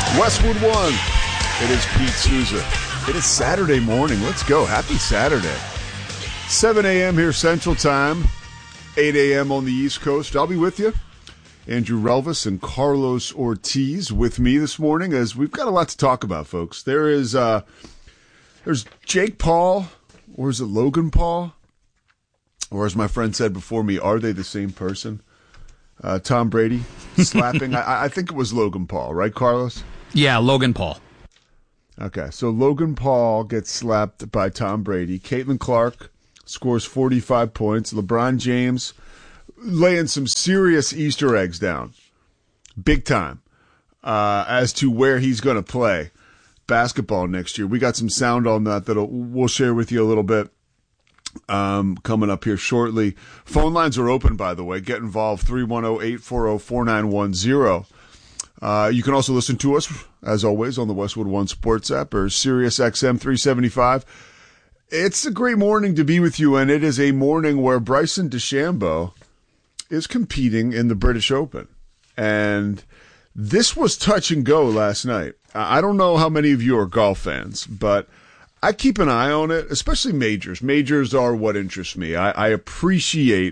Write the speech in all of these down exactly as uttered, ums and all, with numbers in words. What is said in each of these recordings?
Westwood One. It is Pete Souza. It is Saturday morning. Let's go. Happy Saturday. seven a.m. here Central Time, eight a.m. on the East Coast. I'll be with you. Andrew Relvis and Carlos Ortiz with me this morning as we've got a lot to talk about, folks. There is uh, there's Jake Paul, or is it Logan Paul? Or as my friend said before me, are they the same person? Uh, Tom Brady slapping. I, I think it was Logan Paul, right, Carlos? Yeah, Logan Paul. Okay, so Logan Paul gets slapped by Tom Brady. Caitlin Clark scores forty-five points. LeBron James laying some serious Easter eggs down, big time, uh, as to where he's going to play basketball next year. We got some sound on that that we'll share with you a little bit um, coming up here shortly. Phone lines are open, by the way. Get involved, three one zero, eight four zero, four nine one zero. Uh, you can also listen to us, as always, on the Westwood One Sports app or Sirius X M three seventy-five. It's a great morning to be with you, and it is a morning where Bryson DeChambeau is competing in the British Open. And this was touch and go last night. I don't know how many of you are golf fans, but I keep an eye on it, especially majors. Majors are what interests me. I, I appreciate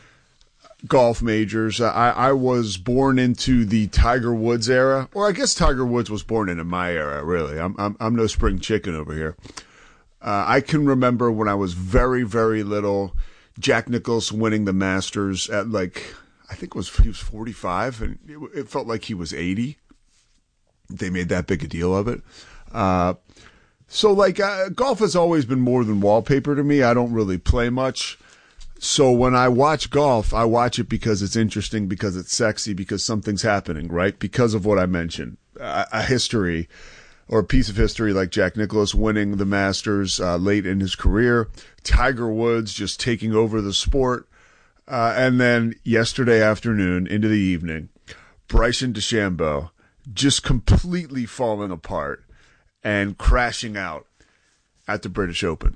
golf majors. I, I was born into the Tiger Woods era, or I guess Tiger Woods was born into my era, really. I'm I'm, I'm no spring chicken over here. Uh, I can remember when I was very, very little, Jack Nicklaus winning the Masters at like, I think it was he was forty-five, and it, it felt like he was eighty. They made that big a deal of it. Uh, so like uh, golf has always been more than wallpaper to me. I don't really play much. So when I watch golf, I watch it because it's interesting, because it's sexy, because something's happening, right? Because of what I mentioned, a, a history or a piece of history like Jack Nicklaus winning the Masters uh, late in his career, Tiger Woods just taking over the sport, uh, and then yesterday afternoon into the evening, Bryson DeChambeau just completely falling apart and crashing out at the British Open.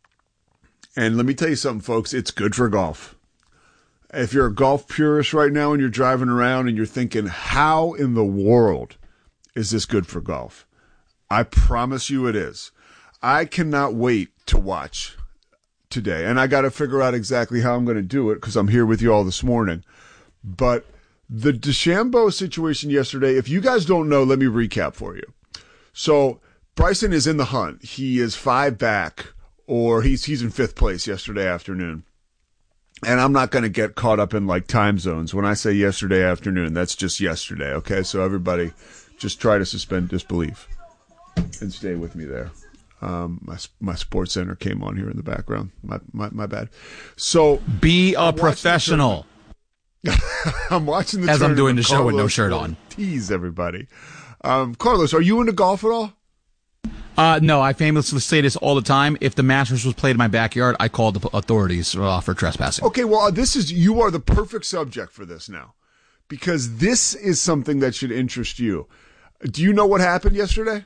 And let me tell you something, folks, it's good for golf. If you're a golf purist right now and you're driving around and you're thinking, how in the world is this good for golf? I promise you it is. I cannot wait to watch today. And I got to figure out exactly how I'm going to do it because I'm here with you all this morning. But the DeChambeau situation yesterday, if you guys don't know, let me recap for you. So Bryson is in the hunt. He is five back. Or he's he's in fifth place yesterday afternoon. And I'm not going to get caught up in like time zones. When I say yesterday afternoon, that's just yesterday, okay? So everybody just try to suspend disbelief and stay with me there. Um, my my Sports Center came on here in the background. My my, my bad. So be a I'm professional. I'm watching the As I'm doing the Carlos show with no shirt on. Tease everybody. Um, Carlos, are you into golf at all? Uh, no, I famously say this all the time. If the Masters was played in my backyard, I called the authorities uh, for trespassing. Okay, well, this is you are the perfect subject for this now, because this is something that should interest you. Do you know what happened yesterday?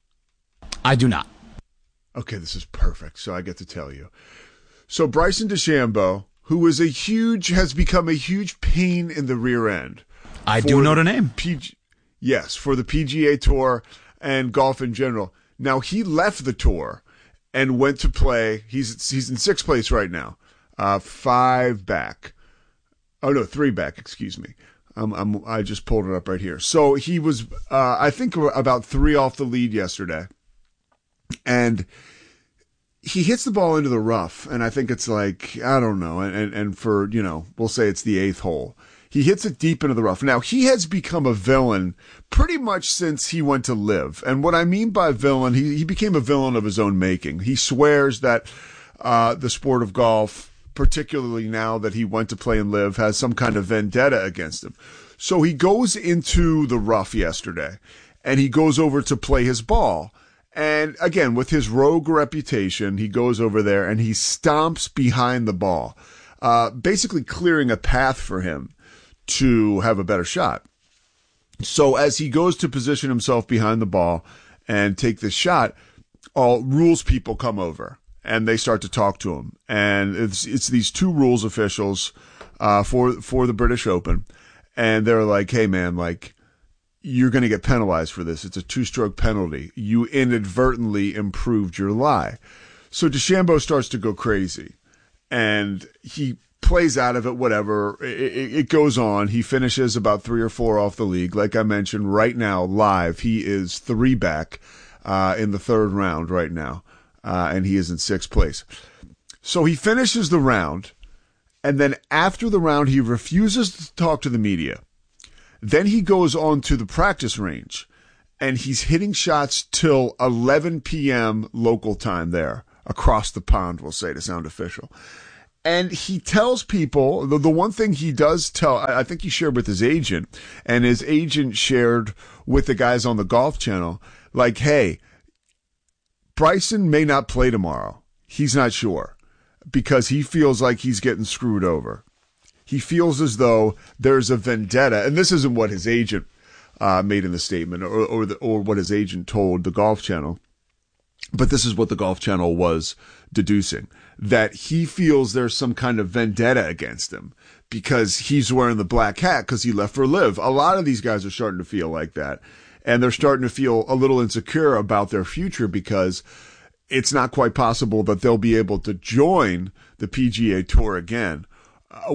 I do not. Okay, this is perfect. So I get to tell you. So Bryson DeChambeau, who is a huge, has become a huge pain in the rear end. I do know the name. P G, yes, for the P G A Tour and golf in general. Now, he left the tour and went to play. He's he's in sixth place right now, uh, five back. Oh, no, three back, excuse me. I'm, I'm, I just pulled it up right here. So he was, uh, I think, about three off the lead yesterday. And he hits the ball into the rough, and I think it's like, I don't know, and, and, and for, you know, we'll say it's the eighth hole. He hits it deep into the rough. Now, he has become a villain pretty much since he went to live. And what I mean by villain, he, he became a villain of his own making. He swears that uh, the sport of golf, particularly now that he went to play and live, has some kind of vendetta against him. So he goes into the rough yesterday, and he goes over to play his ball. And again, with his rogue reputation, he goes over there and he stomps behind the ball, uh, basically clearing a path for him to have a better shot. So as he goes to position himself behind the ball and take this shot, all rules people come over and they start to talk to him. And it's it's these two rules officials uh, for for the British Open, and they're like, "Hey man, like you're going to get penalized for this. It's a two-stroke penalty. You inadvertently improved your lie. So DeChambeau starts to go crazy, and he plays out of it, whatever. It, it, it goes on. He finishes about three or four off the league. Like I mentioned, right now, live, he is three back uh, in the third round right now, uh, and he is in sixth place. So he finishes the round, and then after the round, he refuses to talk to the media. Then he goes on to the practice range, and he's hitting shots till eleven p.m. local time there, across the pond, we'll say, to sound official. And he tells people, the, the one thing he does tell, I think he shared with his agent, and his agent shared with the guys on the Golf Channel, like, hey, Bryson may not play tomorrow. He's not sure, because he feels like he's getting screwed over. He feels as though there's a vendetta, and this isn't what his agent uh, made in the statement, or or, the, or what his agent told the Golf Channel, but this is what the Golf Channel was deducing, that he feels there's some kind of vendetta against him because he's wearing the black hat because he left for Live. A lot of these guys are starting to feel like that, and they're starting to feel a little insecure about their future because it's not quite possible that they'll be able to join the P G A Tour again